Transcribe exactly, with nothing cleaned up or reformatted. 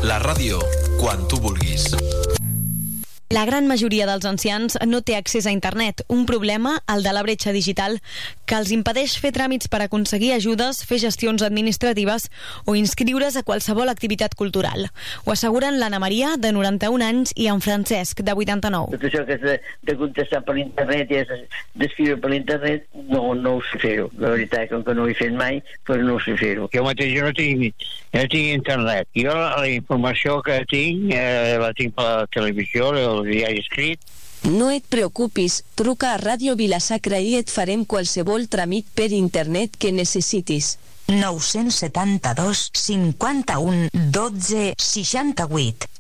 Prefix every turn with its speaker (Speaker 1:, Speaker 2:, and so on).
Speaker 1: La ràdio, quan tu vulguis.
Speaker 2: La gran majoria dels ancians no té accés a internet, un problema, el de la bretxa digital, que els impedeix fer tràmits per aconseguir ajudes, fer gestions administratives o inscriure's a qualsevol activitat cultural. Ho asseguren l'Anna Maria, de noranta-un anys, i en Francesc, de vuitanta-nou.
Speaker 3: Tot això que és de, de contestar per internet i d'escriure per internet, no, no ho sé fer-ho. La veritat, com que no ho he fet mai, però no ho sé fer-ho.
Speaker 4: Jo mateix jo no tinc, no tinc internet. Jo la, la informació que tinc eh, la tinc per la televisió, el diari escrit.
Speaker 5: No et preocupis, truca a Ràdio Vila-sacra i et farem qualsevol tràmit per internet que necessitis.
Speaker 6: nou-cents setanta-dos cinquanta-un dotze seixanta-vuit.